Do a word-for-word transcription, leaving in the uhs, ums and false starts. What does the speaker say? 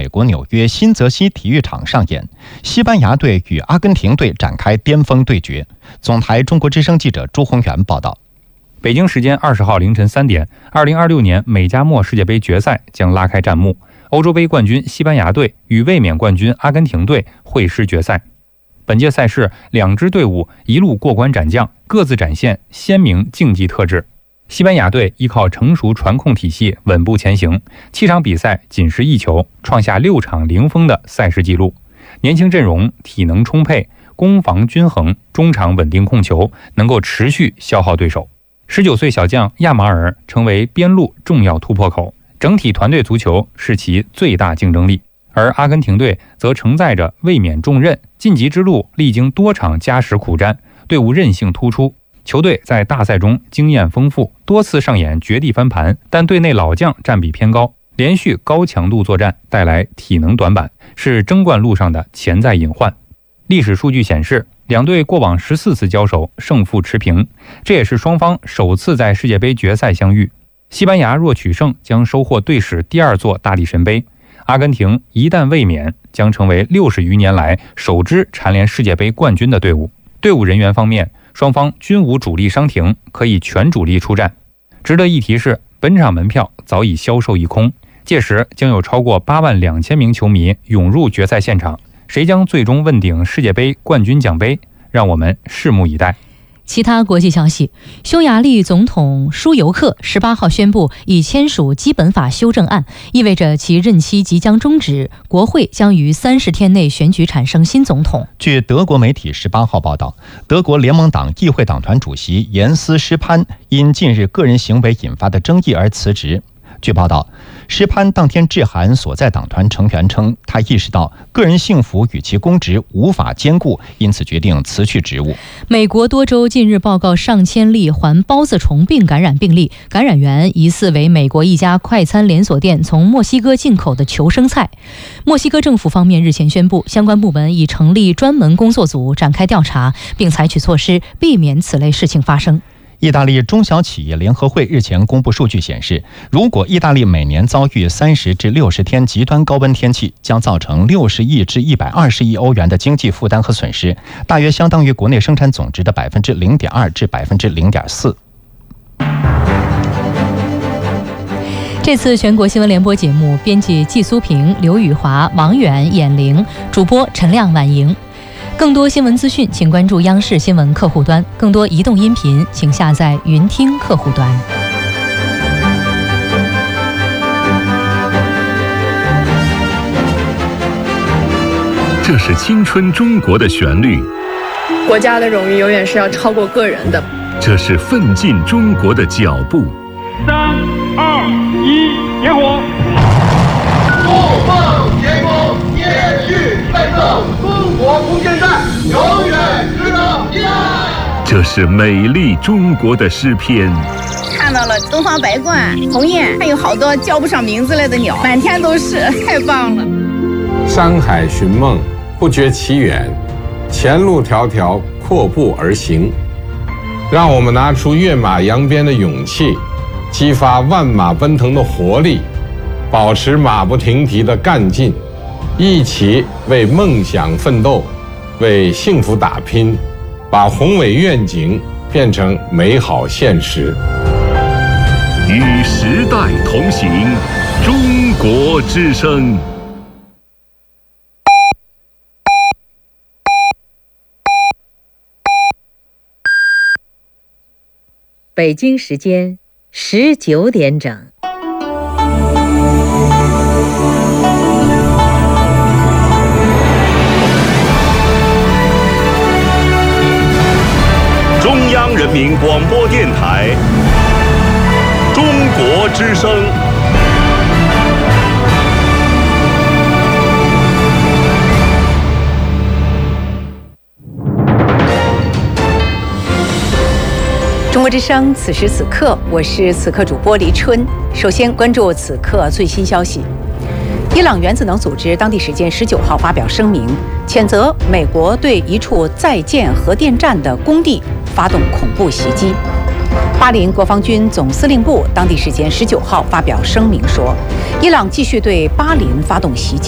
国纽约新泽西体育场上演，西班牙队与阿根廷队展开巅峰对决。总台中国之声记者朱宏元报道。 北京时间二十号凌晨三点，二零二六年美加墨世界杯决赛将拉开战幕。欧洲杯冠军西班牙队与卫冕冠军阿根廷队会师决赛。本届赛事，两支队伍一路过关斩将，各自展现鲜明竞技特质。西班牙队依靠成熟传控体系稳步前行，七场比赛仅失一球，创下六场零封的赛事纪录。年轻阵容，体能充沛，攻防均衡，中场稳定控球，能够持续消耗对手。十九岁小将亚马尔成为边路重要突破口，整体团队足球是其最大竞争力。而阿根廷队则承载着卫冕重任，晋级之路历经多场加时苦战，队伍韧性突出。球队在大赛中经验丰富，多次上演绝地翻盘，但队内老将占比偏高，连续高强度作战带来体能短板，是争冠路上的潜在隐患。历史数据显示，两队过往十四次交手胜负持平，这也是双方首次在世界杯决赛相遇。西班牙若取胜，将收获队史第二座大力神杯；阿根廷一旦卫冕，将成为六十余年来首支蝉联世界杯冠军的队伍。队伍人员方面，双方均无主力伤停，可以全主力出战。值得一提是，本场门票早已销售一空，届时将有超过八万两千名球迷涌入决赛现场。谁将最终问鼎世界杯冠军奖杯？让我们拭目以待。 其他国际消息，匈牙利总统舒尤克十八号宣布已签署基本法修正案，意味着其任期即将终止，国会将于三十天内选举产生新总统。 据德国媒体十八号报道，德国联盟党议会党团主席严斯·施潘因近日个人行为引发的争议而辞职。据报道，施潘当天致函所在党团成员称，他意识到个人幸福与其公职无法兼顾，因此决定辞去职务。 美国多州近日报告上千例环孢子虫病感染病例，感染源疑似为美国一家快餐连锁店从墨西哥进口的求生菜。墨西哥政府方面日前宣布，相关部门已成立专门工作组展开调查，并采取措施避免此类事情发生。 意大利中小企业联合会日前公布数据显示，如果意大利每年遭遇三十至六十天极端高温天气，将造成六十亿至一百二十亿欧元的经济负担和损失，大约相当于国内生产总值的百分之零点二至百分之零点四。 这次全国新闻联播节目，编辑季苏平、刘宇华、王远、闫玲，主播陈亮、婉莹。更多新闻资讯，请关注央视新闻客户端；更多移动音频，请下载云听客户端。 这是青春中国的旋律， 国家的荣誉永远是要超过个人的。 这是奋进中国的脚步。 三二一，点火！ 不放前锋，继续奋斗，中国空间站永远值得依赖。 这是美丽中国的诗篇。 看到了东方白鹳、鸿雁，还有好多叫不上名字来的鸟，满天都是，太棒了。 山海寻梦，不觉其远，前路迢迢，阔步而行。让我们拿出跃马扬鞭的勇气，激发万马奔腾的活力，保持马不停蹄的干劲，一起为梦想奋斗，为幸福打拼，把宏伟愿景变成美好现实。 与时代同行，中国之声。 北京时间十九点整。 中央人民广播电台，中国之声。 中国之声，此时此刻，我是此刻主播黎春。首先关注此刻最新消息：伊朗原子能组织当地时间十九号发表声明，谴责美国对一处在建核电站的工地发动恐怖袭击。巴林国防军总司令部当地时间十九号发表声明说，伊朗继续对巴林发动袭击。